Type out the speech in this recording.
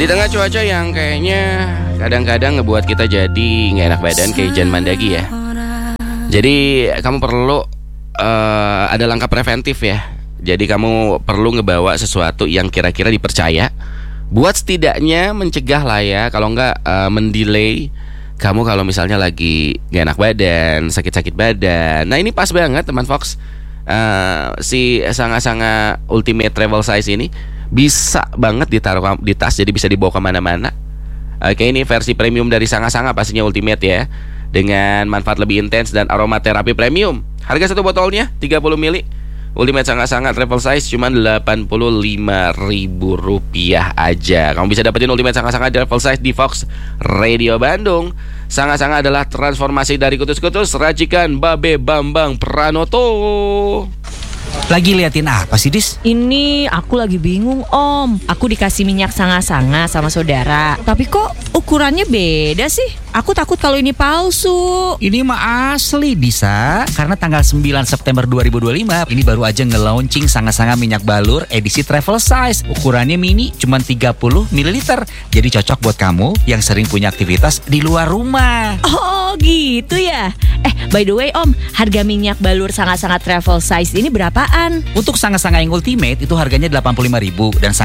Di tengah cuaca yang kayaknya kadang-kadang ngebuat kita jadi nggak enak badan kayak Jan Mandagi ya. Jadi kamu perlu ada langkah preventif ya. Jadi kamu perlu ngebawa sesuatu yang kira-kira dipercaya, buat setidaknya mencegah lah ya. Kalau nggak mendelay kamu kalau misalnya lagi nggak enak badan, sakit-sakit badan. Nah ini pas banget teman Fox. Si Sanga-Sanga Ultimate Travel Size ini bisa banget ditaruh di tas, jadi bisa dibawa kemana-mana. Oke, ini versi premium dari Sanga-Sanga, pastinya Ultimate ya, dengan manfaat lebih intens dan aromaterapi premium. Harga satu botolnya 30 ml Ultimate Sanga-Sanga Travel Size cuma Rp85.000 aja. Kamu bisa dapetin Ultimate Sanga-Sanga Travel Size di Fox Radio Bandung. Sanga-Sanga adalah transformasi dari kutus-kutus racikan Babe Bambang Pranoto. Lagi liatin apa sih, Dis? Ini aku lagi bingung, Om. Aku dikasih minyak Sanga-Sanga sama saudara, tapi kok ukurannya beda sih? Aku takut kalau ini palsu. Ini mah asli, Disa. Karena tanggal 9 September 2025 ini baru aja nge-launching Sanga-Sanga minyak balur edisi travel size. Ukurannya mini, cuma 30 ml. Jadi cocok buat kamu yang sering punya aktivitas di luar rumah. Oh gitu ya. By the way Om, harga minyak balur Sanga-Sanga travel size ini berapaan? Untuk Sanga-Sanga yang Ultimate itu harganya 85.000 dan